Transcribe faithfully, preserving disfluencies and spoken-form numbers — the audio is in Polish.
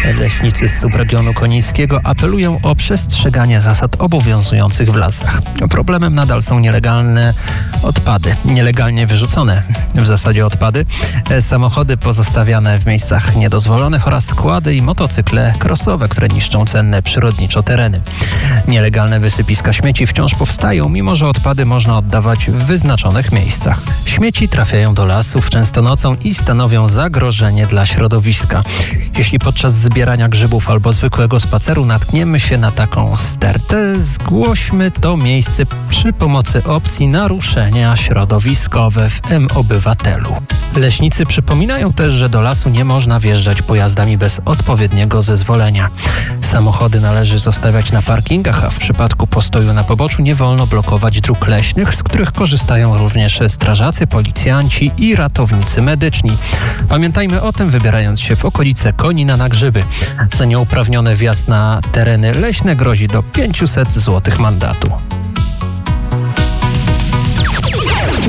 Leśnicy z subregionu konińskiego apelują o przestrzeganie zasad obowiązujących w lasach. Problemem nadal są nielegalne odpady, nielegalnie wyrzucone w zasadzie odpady, samochody pozostawiane w miejscach niedozwolonych oraz składy i motocykle crossowe, które niszczą cenne przyrodniczo tereny. Nielegalne wysypiska śmieci wciąż powstają, mimo że odpady można oddawać w wyznaczonych miejscach. Śmieci trafiają do lasów często nocą i stanowią zagrożenie dla środowiska. Jeśli podczas zbierania grzybów albo zwykłego spaceru natkniemy się na taką stertę, zgłośmy to miejsce przy pomocy opcji naruszenia środowiskowe w M-Obywatelu. Leśnicy przypominają też, że do lasu nie można wjeżdżać pojazdami bez odpowiedniego zezwolenia. Samochody należy zostawiać na parkingach, a w przypadku postoju na poboczu nie wolno blokować dróg leśnych, z których korzystają również strażacy, policjanci i ratownicy medyczni. Pamiętajmy o tym, wybierając się w okolice Konina na grzyby. Za nieuprawniony wjazd na tereny leśne grozi do pięćset złotych mandatu.